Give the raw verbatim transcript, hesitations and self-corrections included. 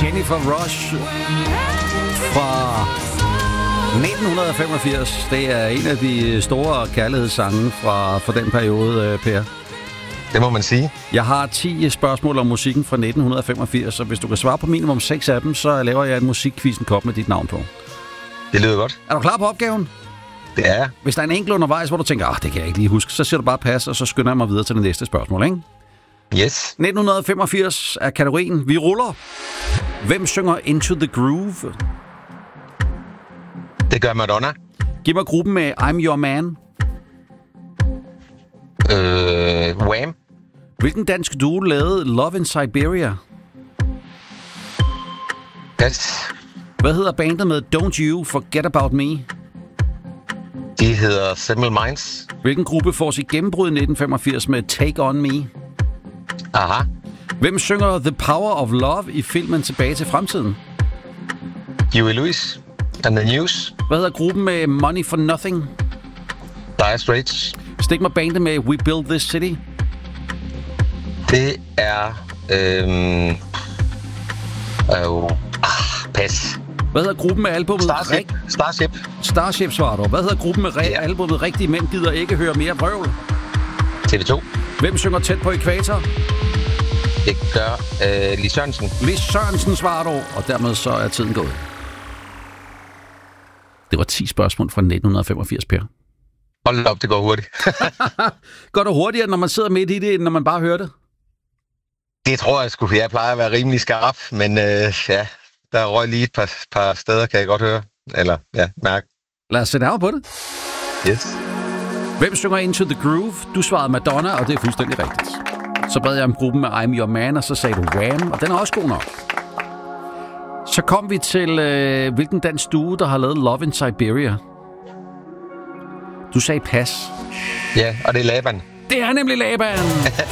Jennifer Rush fra nitten femogfirs. Det er en af de store kærlighedssange fra, fra den periode, Per. Det må man sige. Jeg har ti spørgsmål om musikken fra nitten femogfirs, og hvis du kan svare på minimum seks af dem, så laver jeg en musikquizzen kop med dit navn på. Det lyder godt. Er du klar på opgaven? Det er jeg. Hvis der er en enkelt undervejs, hvor du tænker, ah, det kan jeg ikke lige huske, så siger du bare pas, og så skynder jeg mig videre til det næste spørgsmål, ikke? Yes. nitten femogfirs er kategorien. Vi ruller. Hvem synger Into the Groove? Det gør Madonna. Giv mig gruppen med I'm Your Man. Øh, Wham. Hvilken dansk duo lavede Love in Siberia? Pas. Hvad hedder bandet med Don't You Forget About Me? De hedder Simple Minds. Hvilken gruppe får sit gennembrud i nitten femogfirs med Take On Me? Aha. Hvem synger The Power of Love i filmen Tilbage til Fremtiden? Huey Lewis and the News. Hvad hedder gruppen med Money for Nothing? Dire Straits. Stik mig bandet med We Build This City. Det er... Øhm... Øh, ah, pas. Hvad hedder gruppen med albumet... Starship. Rig- Starship. Starship, svarer du. Hvad hedder gruppen med re- Ja. albumet Rigtige Mænd gider ikke høre mere vrøvl? T V to. Hvem synger Tæt på Ækvator? Det gør øh, Lis Sørensen. Lis Sørensen, svarer du, og dermed så er tiden gået. Det var ti spørgsmål fra nitten femogfirs, Per. Hold op, det går hurtigt. Går det hurtigere, når man sidder midt i det, end når man bare hører det? Det tror jeg sgu, for jeg plejer at være rimelig skarp, men øh, ja, der røg lige et par, par steder, kan jeg godt høre. Eller, ja, mærke. Lad os sætte af på det. Yes. Hvem synger Into the Groove? Du svarede Madonna, og det er fuldstændig rigtigt. Så bad jeg om gruppen med I'm Your Man, og så sagde du Wham, og den er også god nok. Så kom vi til, øh, hvilken dansk duo, der har lavet Love in Siberia. Du sagde pas. Ja, og det er Laban. Det er nemlig Laban.